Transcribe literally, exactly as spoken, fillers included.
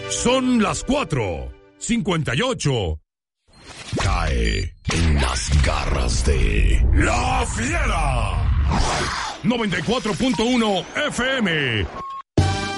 Son las cuatro cincuenta y ocho. Cae en las garras de La Fiera. noventa y cuatro punto uno F M.